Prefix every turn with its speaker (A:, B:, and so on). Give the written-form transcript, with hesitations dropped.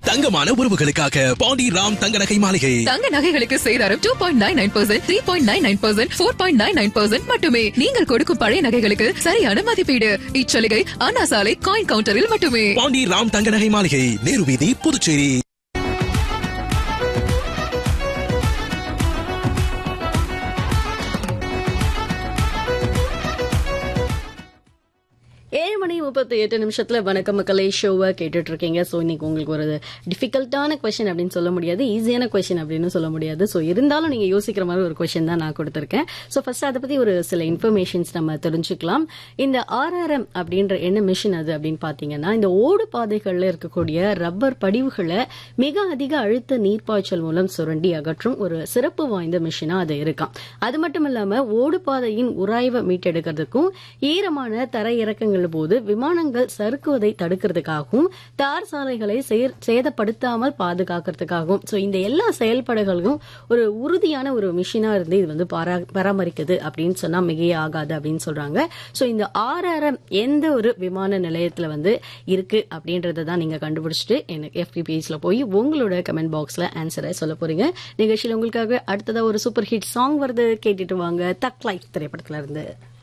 A: தங்கமான உறவுகளுக்காக பாண்டி ராம் தங்க நகை மாளிகை.
B: தங்க நகைகளுக்கு சேதாரம் 2.99%, 3.99%, 4.99% மட்டுமே. நீங்கள் கொடுக்கும் பழைய நகைகளுக்கு சரியான மதிப்பீடு. இச்சலுகை அண்ணா சாலை காயின் கவுண்டரில் மட்டுமே.
A: பாண்டி ராம் தங்க நகை மாளிகை, நேரு வீதி, புதுச்சேரி.
C: மணி 38 வணக்கம் மக்களே ஷோவை கேட்டுட்டு இருக்கீங்க. ஸோ இன்னைக்கு உங்களுக்கு ஒரு டிஃபிகல்ட்டான கொஸ்டின் அப்படின்னு சொல்ல முடியாது, ஈஸியான கொஸ்டின் அப்படின்னு சொல்ல முடியாது. ஸோ இருந்தாலும் நீங்க யோசிக்கிற மாதிரி ஒரு கொஸ்டின் தான் நான் கொடுத்திருக்கேன். ஸோ ஃபர்ஸ்ட் அதை பத்தி ஒரு சில இன்ஃபர்மேஷன்ஸ் நம்ம தெரிஞ்சுக்கலாம். இந்த RRM அப்படின்ற என்ன மிஷின் அது அப்படின்னு பாத்தீங்கன்னா, இந்த ஓடு பாதைகள்ல இருக்கக்கூடிய ரப்பர் படிவுகளை மிக அதிக அழுத்த நீர்ப்பாய்ச்சல் மூலம் சுரண்டி அகற்றும் ஒரு சிறப்பு வாய்ந்த மிஷினா அது இருக்காம். அது மட்டும் இல்லாம ஓடு பாதையின் உராய்வை மீட்டெடுக்கிறதுக்கும் ஈரமான தரை இறக்கங்கள் போது விமானங்கள் சறுக்குவதை தடுக்கிறதுக்காகவும் தார் சாலைகளை சேதப்படுத்தாமல் பாதுகாக்கிறதுக்காகவும் சோ இந்த எல்லா செயல்பாடுகளுக்கும் ஒரு உறுதியான ஒரு மிஷினா இருந்து இது வந்து பராமரிக்குது அப்படின்னு சொன்னா மிகையே ஆகாது அப்படின்னு சொல்றாங்க. சோ இந்த RRM எந்த ஒரு விமான நிலையத்துல வந்து இருக்கு அப்படின்றத தான் நீங்க கண்டுபிடிச்சிட்டு எனக்கு FB பேஜ்ல போய் உங்களோட கமெண்ட் பாக்ஸ்ல ஆன்சரை சொல்ல போறீங்க. நிகழ்ச்சியில் உங்களுக்காக அடுத்ததா ஒரு சூப்பர் ஹிட் சாங் வருது, கேட்டுட்டு வாங்க. தக் லைஃப் திரைப்படத்துல இருந்து.